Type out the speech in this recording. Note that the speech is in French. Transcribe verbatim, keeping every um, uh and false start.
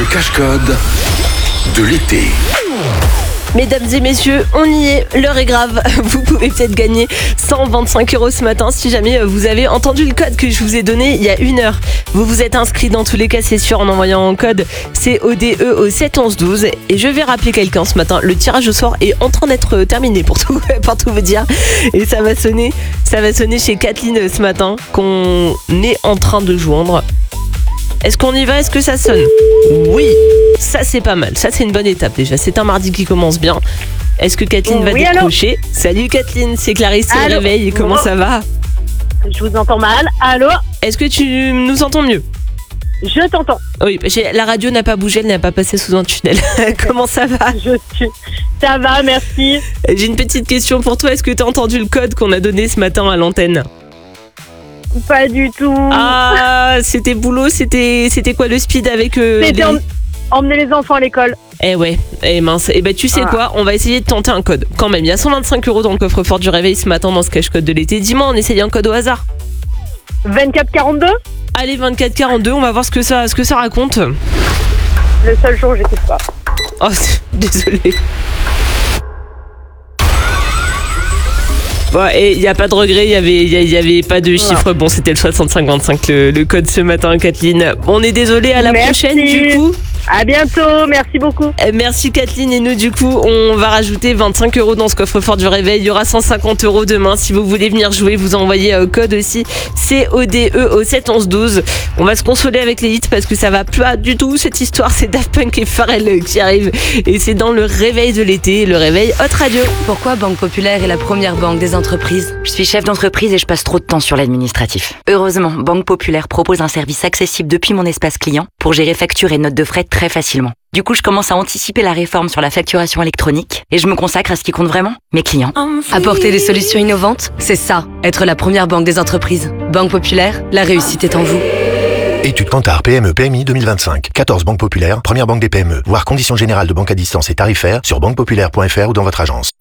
cache-code de l'été. Mesdames et messieurs, on y est, l'heure est grave. Vous pouvez peut-être gagner cent vingt-cinq euros ce matin si jamais vous avez entendu le code que je vous ai donné il y a une heure. Vous vous êtes inscrit dans tous les cas, c'est sûr, en envoyant un code C O D E au sept onze douze. Et je vais rappeler quelqu'un ce matin. Le tirage au sort est en train d'être terminé pour tout, pour tout vous dire. Et ça va sonner, ça va sonner chez Kathleen ce matin qu'on est en train de joindre. Est-ce qu'on y va? Est-ce que ça sonne? Oui, ça c'est pas mal. Ça c'est une bonne étape déjà. C'est un mardi qui commence bien. Est-ce que Kathleen va oui, décrocher? Allô. Salut Kathleen, c'est Clarisse, c'est le réveil. Comment ça va? Je vous entends mal. Allô? Est-ce que tu nous entends mieux? Je t'entends. Oui, la radio n'a pas bougé, elle n'a pas passé sous un tunnel. Comment ça va? Je suis... Ça va, merci. J'ai une petite question pour toi. Est-ce que tu as entendu le code qu'on a donné ce matin à l'antenne? Pas du tout. Ah, c'était boulot, c'était c'était quoi le speed avec euh, C'était les... em- emmener les enfants à l'école. Eh ouais, eh mince. Eh ben tu sais Ah. quoi, on va essayer de tenter un code. Quand même, il y a cent vingt-cinq euros dans le coffre-fort du réveil ce matin dans ce cache-code de l'été. Dis-moi, on essaye un code au hasard. vingt-quatre quarante-deux. Allez, vingt-quatre quarante-deux, on va voir ce que ça, ce que ça raconte. Le seul jour où j'écoute pas. Oh, désolé. Bon, et il n'y a pas de regret, il n'y avait, y a- y avait pas de chiffre. Bon, c'était le soixante-cinq vingt-cinq le, le code ce matin, Kathleen. On est désolé, à la Merci. prochaine du coup. À bientôt. Merci beaucoup. Euh, Merci Kathleen, et nous du coup on va rajouter vingt-cinq euros dans ce coffre-fort du réveil. Il y aura cent cinquante euros demain. Si vous voulez venir jouer, vous envoyez euh, code aussi C O D E au sept onze douze. On va se consoler avec les hits parce que ça va pas du tout cette histoire. C'est Daft Punk et Pharrell qui arrivent et c'est dans le réveil de l'été, le réveil Hot Radio. Pourquoi Banque Populaire est la première banque des entreprises? Je suis chef d'entreprise et je passe trop de temps sur l'administratif. Heureusement, Banque Populaire propose un service accessible depuis mon espace client pour gérer factures et notes de frais très facilement. Du coup, je commence à anticiper la réforme sur la facturation électronique et je me consacre à ce qui compte vraiment, mes clients. Apporter des solutions innovantes, c'est ça, être la première banque des entreprises. Banque Populaire, la réussite est en vous. Étude Kantar P M E P M I deux mille vingt-cinq. quatorze banques populaires, première banque des P M E. Voir conditions générales de banque à distance et tarifaires sur banque populaire point f r ou dans votre agence.